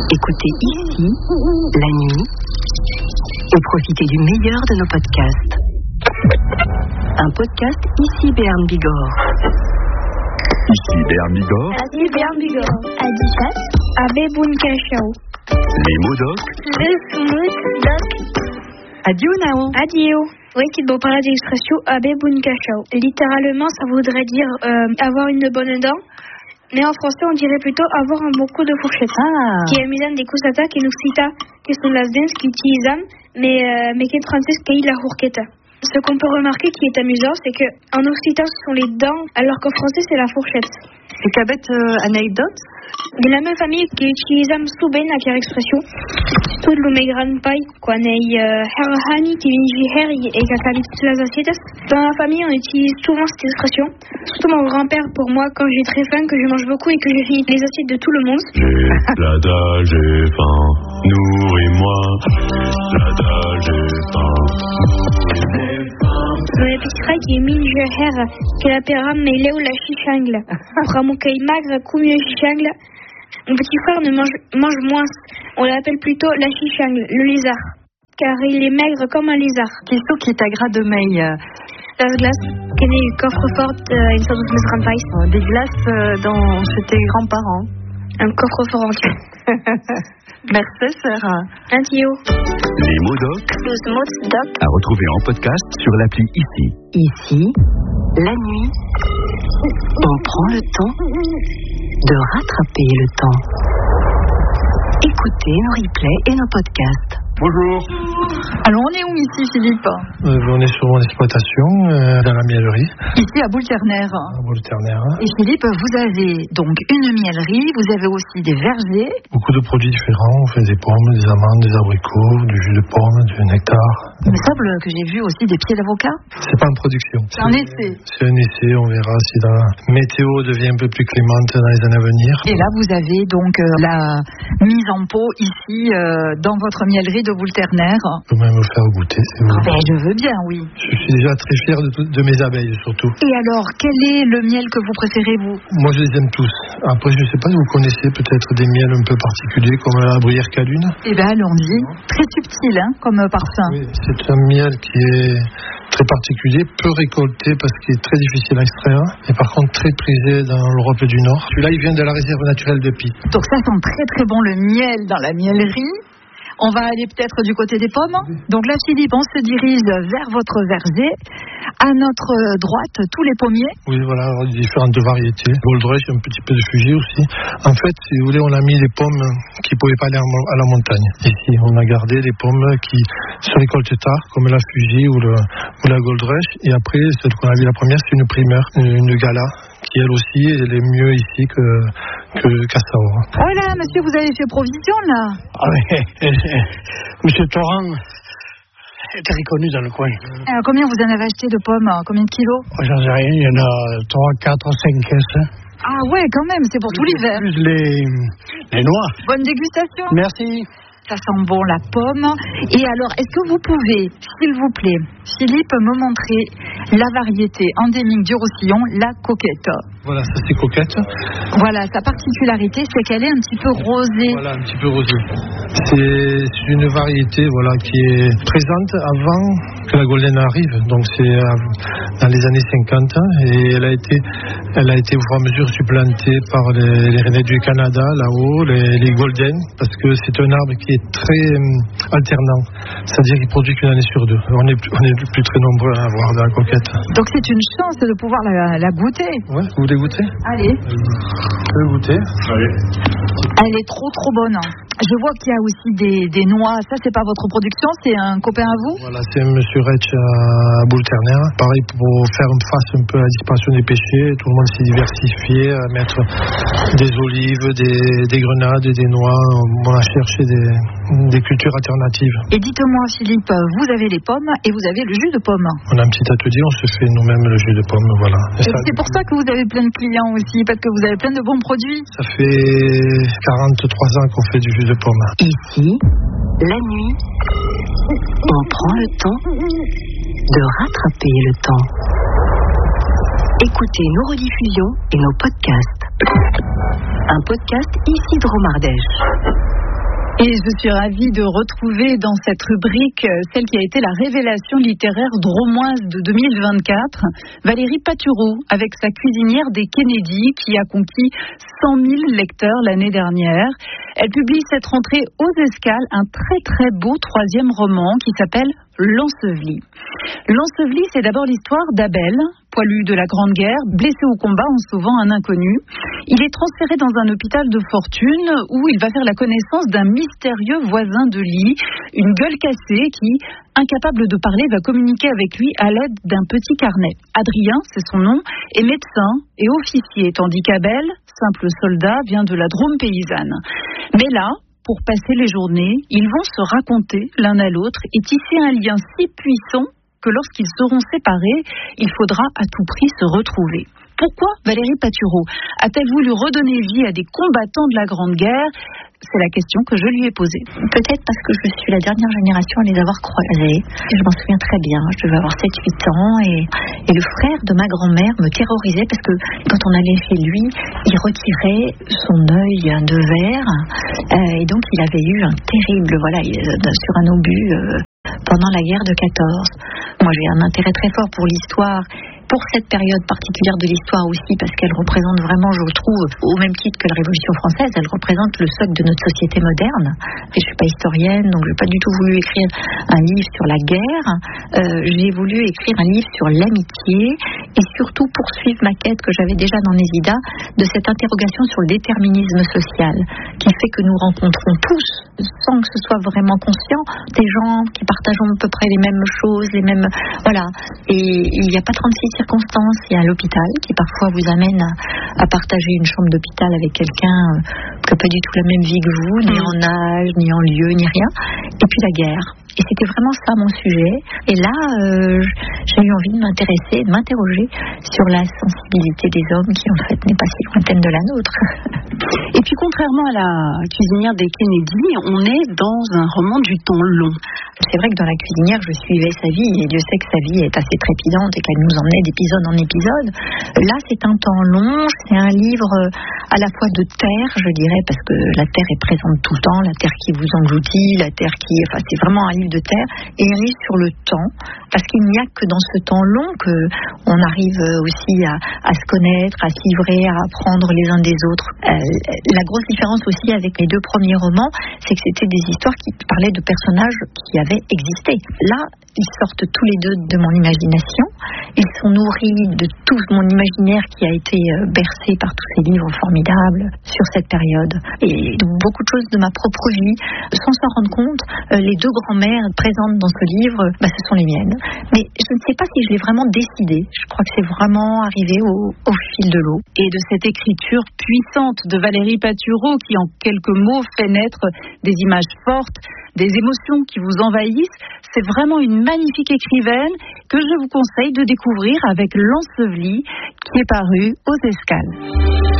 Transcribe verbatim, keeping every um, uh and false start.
Écoutez ici, la nuit, et profitez du meilleur de nos podcasts. Un podcast ici Béarn Bigorre. Ici Béarn Bigorre. Ici Béarn Bigorre. Adissas. Abe Bunkashao. Les mots doc. Le smooth doc. Adieu Nao. Adieu. Oui, qui bon parler d'expression Abe Bunkashao. Littéralement, ça voudrait dire euh, avoir une bonne dent. Mais en français, on dirait plutôt avoir un bon coup de fourchette. Ah. Qui est misan des coups qui nous cita, qui sont las dents, qui utilisent, mais, euh, mais qui est français, qui est la fourchette. Ce qu'on peut remarquer qui est amusant, c'est qu'en occitan, ce sont les dents, alors qu'en français, c'est la fourchette. C'est qu'avec euh, anecdote de la même famille qui utilise souben à quelle expression tout le mégran pai qu'on est herhani qui vient her et kakabit las assiettes. Dans la famille, on utilise souvent cette expression. Surtout mon grand-père pour moi quand j'ai très faim, que je mange beaucoup et que je finis les assiettes de tout le monde. J'ai la dalle, j'ai faim, nourris-moi. La dalle, j'ai faim, nourris-moi. Mon épicerie qui est mine her que la péram mais là où la chichangle. Ramoukai magre combien chichangle. Mon petit frère ne mange, mange moins. On l'appelle plutôt la chichangle, le lézard. Car il est maigre comme un lézard. Qu'est-ce qui est à gras de mail? Las glaces, qui est une coffre-fort, une sorte de mesran Des glaces euh, dans, chez tes grands-parents. Un coffre-fort entier. Merci, Sarah. Un tio. Les mots doc. Le smooth doc. À retrouver en podcast sur l'appli Ici. Ici, la nuit, on prend le temps de rattraper le temps. Écoutez nos replays et nos podcasts. Bonjour. Alors on est où ici, Philippe? Euh, on est sur mon exploitation euh, dans la miellerie. Ici à Boule-Ternaire. À Boule-Ternaire. Et Philippe, vous avez donc une miellerie, vous avez aussi des vergers. Beaucoup de produits différents. On fait des pommes, des amandes, des abricots, du jus de pomme, du nectar. Il me semble que j'ai vu aussi des pieds d'avocat. C'est pas en production. C'est un essai. C'est un essai. On verra si la météo devient un peu plus clémente dans les années à venir. Et là, vous avez donc euh, la mise en pot ici euh, dans votre miellerie de Boule-Ternaire. Je peux même vous faire goûter si vous voulez. Ben, je veux bien, oui. Je suis déjà très fier de, tout- de mes abeilles surtout. Et alors, quel est le miel que vous préférez, vous? Moi je les aime tous. Après je ne sais pas si vous connaissez peut-être des miels un peu particuliers comme la bruyère calune. Eh bien, allons-y. Très subtil, hein, comme parfum. Oui, c'est un miel qui est très particulier, peu récolté parce qu'il est très difficile à extraire et par contre très prisé dans l'Europe du Nord. Celui-là il vient de la réserve naturelle de Py. Donc ça sent très très bon le miel dans la miellerie. On va aller peut-être du côté des pommes. Donc là, Philippe, on se dirige vers votre verger. À notre droite, tous les pommiers. Oui, voilà, alors, différentes variétés. Goldrush, un petit peu de Fuji aussi. En fait, si vous voulez, on a mis les pommes qui ne pouvaient pas aller à la montagne. Ici, on a gardé les pommes qui se récoltent tard, comme la Fuji ou, le, ou la Goldrush. Et après, celle qu'on a vue la première, c'est une primeur, une Gala, qui elle aussi, elle est mieux ici que, que Cassaor. Oh là, monsieur, vous avez fait provision, là. Ah oui, Monsieur Torrent est très connu dans le coin. Alors, combien vous en avez acheté de pommes? Combien de kilos? Moi, j'en sais rien, il y en a trois, quatre, cinq caisses. Ah ouais, quand même, c'est pour tout l'hiver. Plus les, les noix. Bonne dégustation. Merci. Ça sent bon la pomme. Et alors, est-ce que vous pouvez, s'il vous plaît, Philippe, me montrer la variété endémique du Roussillon, la coquette? Voilà, ça c'est coquette. Voilà, sa particularité, c'est qu'elle est un petit peu rosée. Voilà, un petit peu rosée. C'est c'est une variété voilà, qui est présente avant que la Golden arrive. Donc c'est euh, dans les années cinquante. Et elle a été, elle a été au fur et à mesure supplantée par les, les Rennais du Canada, là-haut, les, les Golden, parce que c'est un arbre qui est très euh, alternant. C'est-à-dire qu'il produit qu'une année sur deux. On est, on est plus très nombreux à avoir de la coquette. Donc c'est une chance de pouvoir la, la goûter. Ouais, vous voulez goûter? Allez. Vous pouvez goûter. Allez. Elle est trop trop bonne. Je vois qu'il y a aussi des, des noix. Ça, c'est pas votre production, c'est un copain à vous? Voilà, c'est Monsieur Retsch à Boule-Ternaire. Pareil, pour faire face un peu à la disparition des pêchers, tout le monde s'est diversifié à mettre des olives, des, des grenades, des noix. On a cherché des, des cultures alternatives. Et dites-moi, Philippe, vous avez les pommes et vous avez le jus de pomme. On a un petit atelier, on se fait nous-mêmes le jus de pomme, voilà. Et Et ça, c'est pour ça que vous avez plein de clients aussi, parce que vous avez plein de bons produits. ça fait quarante-trois ans qu'on fait du jus de pomme. Ici, la nuit, on prend le temps de rattraper le temps. Écoutez nos rediffusions et nos podcasts. Un podcast Isidro Mardèche. Et je suis ravie de retrouver dans cette rubrique celle qui a été la révélation littéraire drômoise de deux mille vingt-quatre, Valérie Patureau, avec sa cuisinière des Kennedy, qui a conquis cent mille lecteurs l'année dernière. Elle publie cette rentrée aux Escales un très très beau troisième roman qui s'appelle L'Enseveli. L'Enseveli, c'est d'abord l'histoire d'Abel, poilu de la Grande Guerre, blessé au combat en sauvant un inconnu. Il est transféré dans un hôpital de fortune où il va faire la connaissance d'un mystérieux voisin de lit, une gueule cassée qui, incapable de parler, va communiquer avec lui à l'aide d'un petit carnet. Adrien, c'est son nom, est médecin et officier, tandis qu'Abel, simple soldat, vient de la Drôme paysanne. Mais là, pour passer les journées, ils vont se raconter l'un à l'autre et tisser un lien si puissant que lorsqu'ils seront séparés, il faudra à tout prix se retrouver. Pourquoi Valérie Patureau a-t-elle voulu redonner vie à des combattants de la Grande Guerre ? C'est la question que je lui ai posée. Peut-être parce que je suis la dernière génération à les avoir croisés. Je m'en souviens très bien, je devais avoir sept huit ans et, et le frère de ma grand-mère me terrorisait parce que quand on allait chez lui, il retirait son œil de verre euh, et donc il avait eu un terrible, voilà, sur un obus euh, pendant la guerre de quatorze. Moi j'ai un intérêt très fort pour l'histoire, pour cette période particulière de l'histoire aussi, parce qu'elle représente vraiment, je trouve, au même titre que la Révolution française, elle représente le socle de notre société moderne. Et je ne suis pas historienne, donc je n'ai pas du tout voulu écrire un livre sur la guerre. Euh, j'ai voulu écrire un livre sur l'amitié et surtout poursuivre ma quête que j'avais déjà dans Nésida de cette interrogation sur le déterminisme social qui fait que nous rencontrons tous, sans que ce soit vraiment conscient, des gens qui partagent à peu près les mêmes choses, les mêmes... Voilà. Et il n'y a pas trente-six circonstances. Il y a l'hôpital qui parfois vous amène à, à partager une chambre d'hôpital avec quelqu'un euh, qui n'a pas du tout la même vie que vous, ni en âge, ni en lieu, ni rien. Et puis la guerre. Et c'était vraiment ça mon sujet. Et là, euh, j'ai eu envie de m'intéresser, de m'interroger sur la sensibilité des hommes qui en fait n'est pas si lointaine de la nôtre. Et puis contrairement à la cuisinière des Kennedy, on est dans un roman du temps long. C'est vrai que dans la cuisinière, je suivais sa vie et Dieu sait que sa vie est assez trépidante et qu'elle nous emmenait d'épisode en épisode. Là, c'est un temps long, c'est un livre à la fois de terre, je dirais, parce que la terre est présente tout le temps, la terre qui vous engloutit, la terre qui... Enfin, c'est vraiment un livre de terre et un livre sur le temps, parce qu'il n'y a que dans ce temps long qu'on arrive aussi à, à se connaître, à s'ivrer, à apprendre les uns des autres. Euh, la grosse différence aussi avec les deux premiers romans, c'est que c'était des histoires qui parlaient de personnages qui avaient existé. Là, ils sortent tous les deux de mon imagination. Ils sont nourris de tout mon imaginaire qui a été bercé par tous ces livres formidables sur cette période. Et de beaucoup de choses de ma propre vie, sans s'en rendre compte, les deux grand-mères présentes dans ce livre, bah, ce sont les miennes. Mais je ne sais pas si je l'ai vraiment décidé. Je crois que c'est vraiment arrivé au, au fil de l'eau. Et de cette écriture puissante de Valérie Patureau qui, en quelques mots, fait naître des images fortes, des émotions qui vous envahissent. C'est vraiment une magnifique écrivaine que je vous conseille de découvrir avec L'Enseveli qui est paru aux Escales.